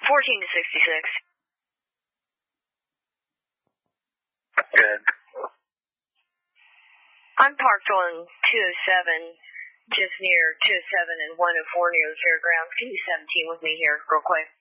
14 to 66. Good. I'm parked on 207, just near 207 and 104 near the fairgrounds. Can you 17 with me here real quick?